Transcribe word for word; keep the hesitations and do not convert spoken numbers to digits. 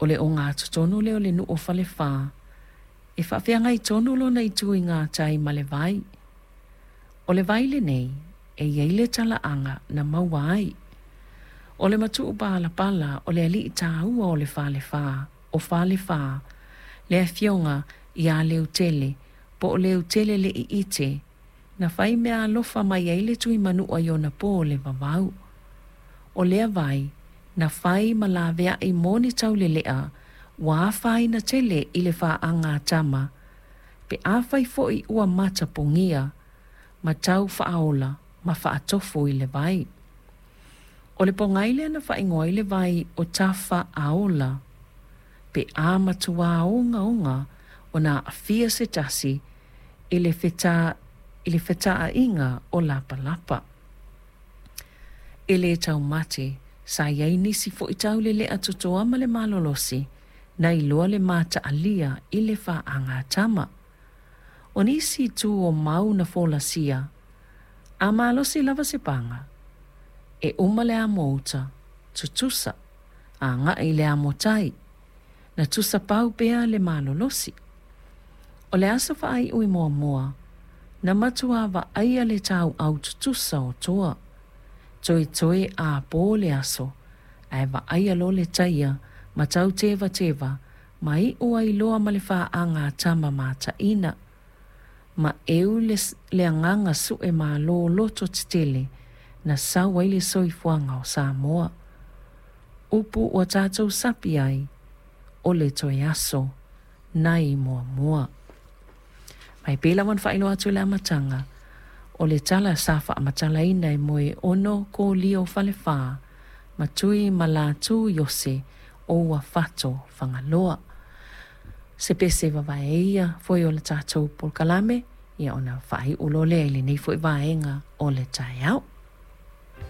O le o ngā tutono leo le nu o fale whā. E whawhia ngai tono lo nei tui ngā tai ma le vai. O le vai le nei, e iei le tala anga na mauai. O le matu upala pala o le ali i tā ua o le whale whā, o whale whā, le a fionga i a leo tele, po o leo tele le i ite, na whai mea alofa mai ei le tui manu o iona po o le vavau. O lea vai, na whai ma la vea i moni tau le lea, wa whai na tele i le wha anga tama, pe a whai fo i ua mata pongia, ma tau whaaola, ma wha atofu i le vai. O le pongaile na wha ingoa i le vai o ta wha aola, pe a matua onga onga o na afia se tasi i le wheta, i le wheta a inga o lapa lapa. I le tau mate, sa iei nisi fo i tau le le atutoa ma le malolosi, na i loa le mata alia i le wha anga tama. O nisi tu o mau na fola sia, a malosi lava se panga, e uma le amouta, tutusa, a nga i le amotai, na tusa pau pea le malolosi. O le asa wha ai ui moa moa, na matua wa aia le tau au tutusa o toa. Toi toi a pō le aso, ai wa aia lo le taia, ma tau tewa tewa, ma i ua i loa ma le wha anga tama ma ta ina. Ma eu le, le anganga su e ma lo loto titele, na sawa i le soifuanga o Samoa. Upu o tātou sapi ai, o le toi aso, nai mua mua. Mai pēla wan whailo atu le amatanga, o le tala safa amatala ina e moe ono ko lio fale wha, ma tui ma la tu yose o wa fato whangaloa. Se pese wa vaeia foi o le tātou polkalame, ia ona whai ulole ele nei foi vaenga o le tai au.